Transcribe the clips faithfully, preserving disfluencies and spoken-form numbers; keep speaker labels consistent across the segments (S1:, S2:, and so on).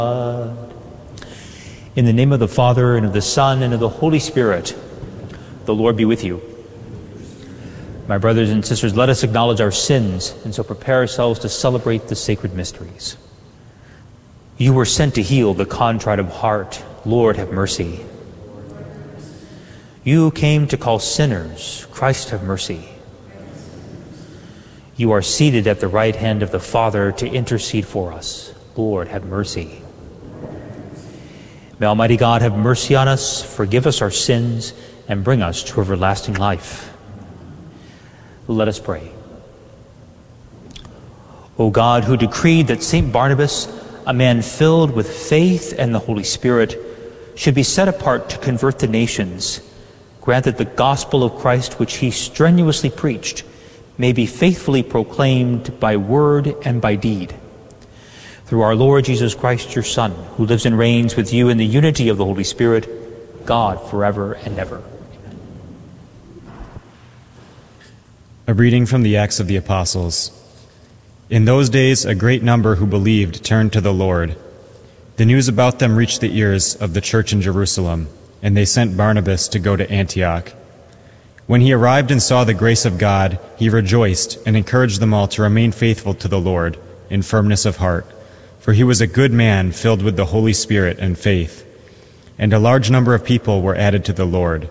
S1: In the name of the Father, and of the Son, and of the Holy Spirit, the Lord be with you. My brothers and sisters, let us acknowledge our sins, and so prepare ourselves to celebrate the sacred mysteries. You were sent to heal the contrite of heart. Lord, have mercy. You came to call sinners. Christ, have mercy. You are seated at the right hand of the Father to intercede for us. Lord, have mercy. May Almighty God have mercy on us, forgive us our sins, and bring us to everlasting life. Let us pray. O God, who decreed that Saint Barnabas, a man filled with faith and the Holy Spirit, should be set apart to convert the nations, grant that the gospel of Christ which he strenuously preached may be faithfully proclaimed by word and by deed. Through our Lord Jesus Christ, your Son, who lives and reigns with you in the unity of the Holy Spirit, God, forever and ever. Amen.
S2: A reading from the Acts of the Apostles. In those days, a great number who believed turned to the Lord. The news about them reached the ears of the church in Jerusalem, and they sent Barnabas to go to Antioch. When he arrived and saw the grace of God, he rejoiced and encouraged them all to remain faithful to the Lord in firmness of heart, for he was a good man filled with the Holy Spirit and faith. And a large number of people were added to the Lord.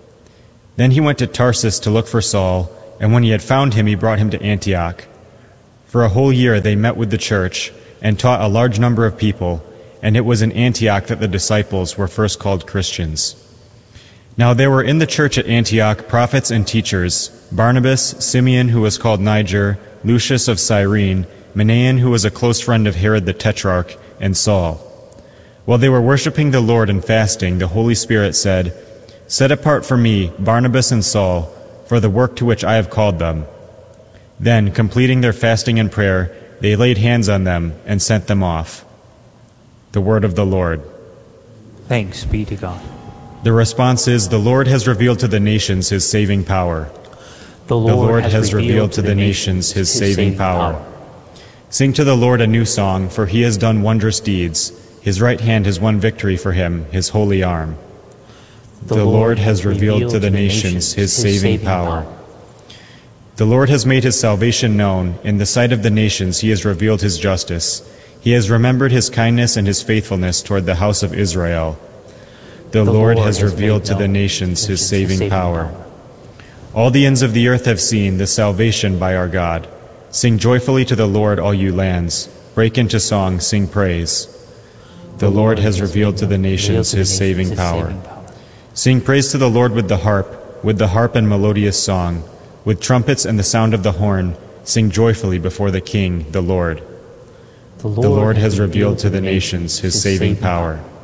S2: Then he went to Tarsus to look for Saul, and when he had found him, he brought him to Antioch. For a whole year they met with the church and taught a large number of people, and it was in Antioch that the disciples were first called Christians. Now there were in the church at Antioch prophets and teachers, Barnabas, Simeon, who was called Niger, Lucius of Cyrene, Manaen, who was a close friend of Herod the Tetrarch, and Saul. While they were worshiping the Lord and fasting, the Holy Spirit said, "Set apart for me Barnabas and Saul for the work to which I have called them." Then, completing their fasting and prayer, they laid hands on them and sent them off. The word of the Lord.
S1: Thanks be to God.
S2: The response is, the Lord has revealed to the nations his saving power.
S1: The Lord,
S2: the Lord
S1: has,
S2: has
S1: revealed,
S2: revealed
S1: to the nations his, his saving, saving power. power. Sing to the Lord a new song, for he has done wondrous deeds. His right hand has won victory for him, his holy arm. The, the Lord, Lord has revealed, revealed to the nations his, his saving, saving power. power. The Lord has made his salvation known. In the sight of the nations he has revealed his justice. He has remembered his kindness and his faithfulness toward the house of Israel. The, the Lord, Lord has revealed to the nations his saving, saving power. power. All the ends of the earth have seen the salvation by our God. Sing joyfully to the Lord, all you lands. Break into song, sing praise. The, the Lord, Lord has revealed to the nations his saving power. Sing praise to the Lord with the harp, with the harp and melodious song. With trumpets and the sound of the horn, sing joyfully before the King, the Lord. The Lord, the Lord has revealed to the nations his saving power.